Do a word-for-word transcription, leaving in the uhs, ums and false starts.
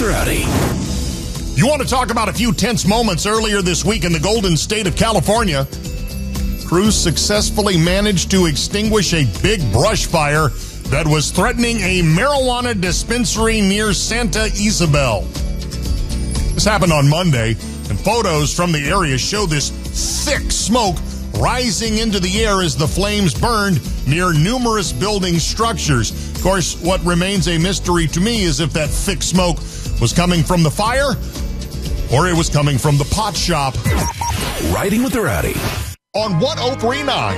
with Rowdy. You want to talk about a few tense moments earlier this week in the Golden State of California? Crews successfully managed to extinguish a big brush fire that was threatening a marijuana dispensary near Santa Isabel. This happened on Monday, and photos from the area show this thick smoke rising into the air as the flames burned near numerous building structures. Of course, what remains a mystery to me is if that thick smoke was coming from the fire or it was coming from the pot shop. Riding with the Rowdy. On one oh three point nine